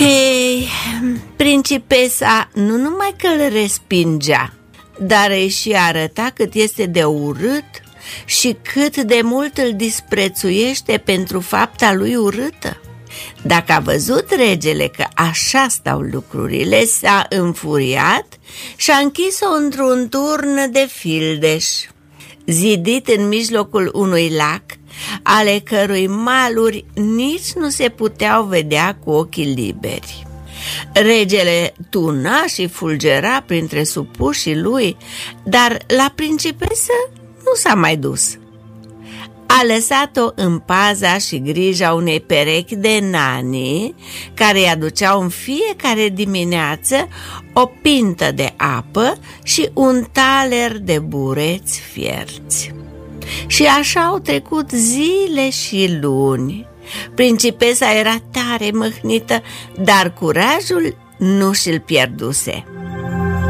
Hei, principesa nu numai că îl respingea, dar îi și arăta cât este de urât și cât de mult îl disprețuiește pentru fapta lui urâtă. Dacă a văzut regele că așa stau lucrurile, s-a înfuriat și a închis-o într-un turn de fildeș, zidit în mijlocul unui lac, ale cărui maluri nici nu se puteau vedea cu ochii liberi. Regele tuna și fulgera printre supușii lui, dar la principesă nu s-a mai dus. A lăsat-o în paza și grija unei perechi de nani care îi aduceau în fiecare dimineață o pintă de apă și un taler de bureți fierți. Și așa au trecut zile și luni. Principesa era tare mâhnită, dar curajul nu și-l pierduse.